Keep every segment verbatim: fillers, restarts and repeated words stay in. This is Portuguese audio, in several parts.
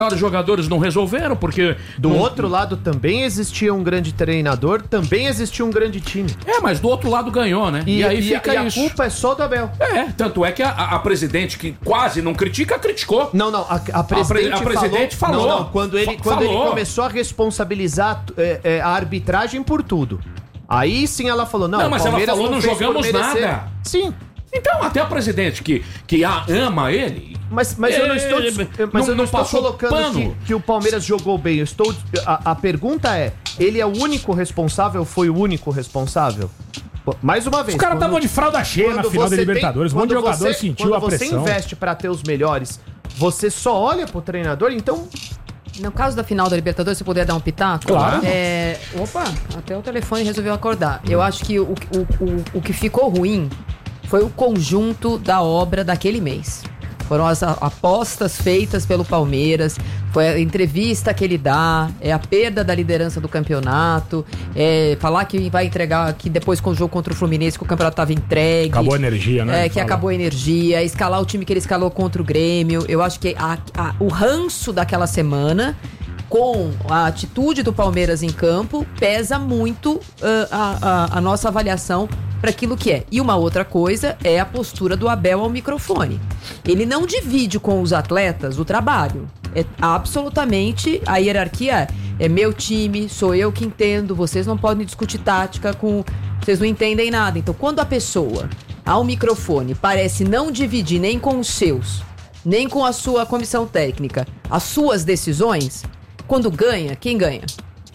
Os jogadores não resolveram, porque... Do não... outro lado também existia um grande treinador, também existia um grande time. É, mas do outro lado ganhou, né? E, e aí e, fica e isso. a culpa é só do Abel. É, tanto é que a, a presidente, que quase não critica, criticou. Não, não, a, a presidente, a, pre, a presidente falou. falou. Não, não, quando ele, quando ele começou a responsabilizar é, é, a arbitragem por tudo. Aí sim ela falou, não, não mas ela falou, não, não jogamos nada. Sim. Então, até a presidente que, que a, ama ele... Mas, mas eu não estou, mas não, eu não não estou colocando que, que o Palmeiras jogou bem. Eu estou, a, a pergunta é, ele é o único responsável? Foi o único responsável? Mais uma vez. Os caras estavam de fralda cheia na final da Libertadores. Um monte de jogador você, sentiu a pressão. Quando você investe para ter os melhores, você só olha pro treinador, então... No caso da final da Libertadores, se puder dar um pitaco? Claro. É, opa, até o telefone resolveu acordar. Eu acho que o, o, o, o que ficou ruim foi o conjunto da obra daquele mês. Foram as apostas feitas pelo Palmeiras, foi a entrevista que ele dá, é a perda da liderança do campeonato, é falar que vai entregar, que depois com o jogo contra o Fluminense que o campeonato estava entregue. Acabou a energia, né? É, que Fala. acabou a energia, escalar o time que ele escalou contra o Grêmio. Eu acho que a, a, o ranço daquela semana, com a atitude do Palmeiras em campo, pesa muito uh, a, a, a nossa avaliação para aquilo que é. E uma outra coisa é a postura do Abel ao microfone. Ele não divide com os atletas o trabalho. É absolutamente a hierarquia é meu time, sou eu que entendo, vocês não podem discutir tática com... Vocês não entendem nada. Então, quando a pessoa ao microfone parece não dividir nem com os seus, nem com a sua comissão técnica, as suas decisões, quando ganha, quem ganha?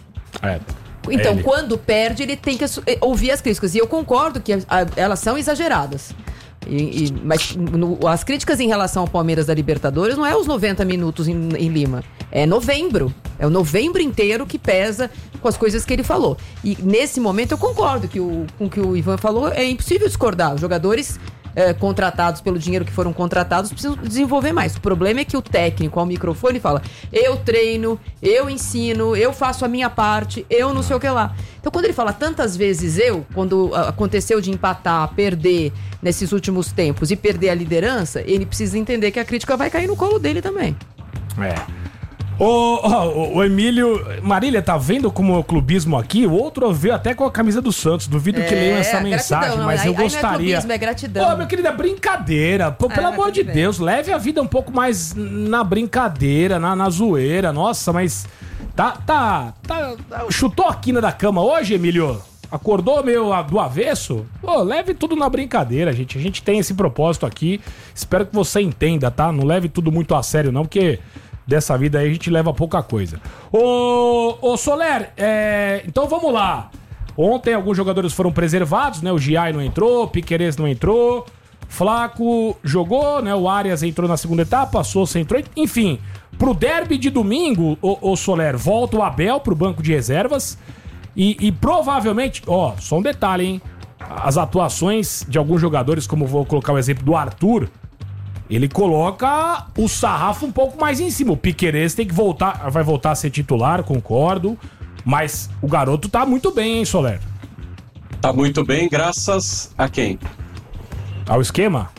É. Então, Ele. quando perde, ele tem que ouvir as críticas. E eu concordo que a, a, elas são exageradas. E, e, mas no, as críticas em relação ao Palmeiras da Libertadores não é os noventa minutos em, em Lima. É novembro. É o novembro inteiro que pesa com as coisas que ele falou. E nesse momento eu concordo que o, com o que o Ivan falou. É impossível discordar. Os jogadores... É, contratados pelo dinheiro que foram contratados, precisam desenvolver mais. O problema é que o técnico ao microfone fala, eu treino, eu ensino, eu faço a minha parte, eu não sei o que lá. Então quando ele fala tantas vezes eu, quando aconteceu de empatar, perder nesses últimos tempos e perder a liderança, ele precisa entender que a crítica vai cair no colo dele também. É. O, o, o Emílio... Marília, tá vendo como o clubismo aqui? O outro veio até com a camisa do Santos. Duvido que É, leiam essa gratidão, mensagem, não, mas aí- eu aí não é gostaria... clubismo, é gratidão. Ô, meu querido, é brincadeira. Pô, pelo mas amor de tudo bem. Deus, leve a vida um pouco mais na brincadeira, na, na zoeira. Nossa, mas... Tá, tá, tá... Chutou a quina da cama hoje, Emílio? Acordou meio do avesso? Pô, leve tudo na brincadeira, gente. A gente tem esse propósito aqui. Espero que você entenda, tá? Não leve tudo muito a sério, não, porque... Dessa vida aí a gente leva pouca coisa. Ô, ô Soler, é, então vamos lá. Ontem alguns jogadores foram preservados, né? O Giai não entrou, o Piquerez não entrou, Flaco jogou, né? O Arias entrou na segunda etapa, a Sousa entrou. Enfim, pro derby de domingo, ô, ô Soler, volta o Abel pro banco de reservas e, e provavelmente, ó, só um detalhe, hein? As atuações de alguns jogadores, como vou colocar o exemplo do Arthur, ele coloca o sarrafo um pouco mais em cima. O Piquerez tem que voltar, vai voltar a ser titular, concordo. Mas o garoto tá muito bem, hein, Soler? Tá muito bem, graças a quem? Ao esquema?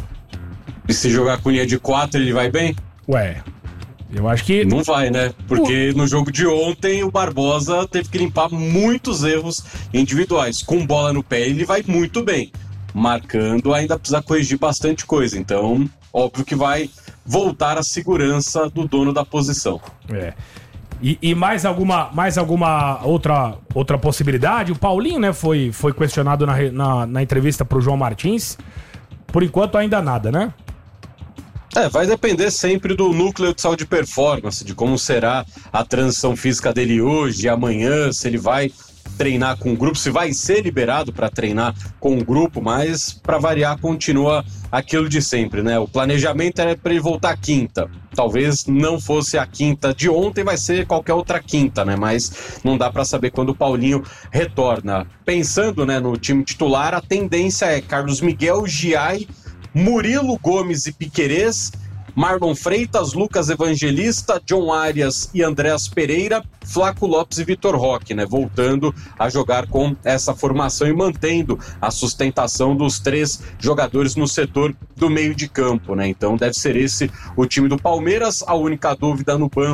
E se jogar com linha de quatro, ele vai bem? Ué, eu acho que... Não vai, né? Porque no jogo de ontem, o Barbosa teve que limpar muitos erros individuais. Com bola no pé, ele vai muito bem. Marcando, ainda precisa corrigir bastante coisa. Então, óbvio que vai voltar a segurança do dono da posição. É. E, e mais alguma, mais alguma outra, outra possibilidade? O Paulinho, né, foi, foi questionado na, na, na entrevista pro João Martins. Por enquanto, ainda nada, né? É, vai depender sempre do núcleo de saúde e performance, de como será a transição física dele hoje e amanhã, se ele vai treinar com o grupo, se vai ser liberado para treinar com o grupo, mas para variar continua aquilo de sempre, né? O planejamento era para ele voltar quinta. Talvez não fosse a quinta de ontem, vai ser qualquer outra quinta, né? Mas não dá para saber quando o Paulinho retorna. Pensando, né, no time titular, a tendência é Carlos Miguel, Giai, Murilo, Gomes e Piquerez, Marlon Freitas, Lucas Evangelista, John Arias e Andréas Pereira, Flaco Lopes e Vitor Roque, né? Voltando a jogar com essa formação e mantendo a sustentação dos três jogadores no setor do meio de campo, né? Então deve ser esse o time do Palmeiras. A única dúvida no banco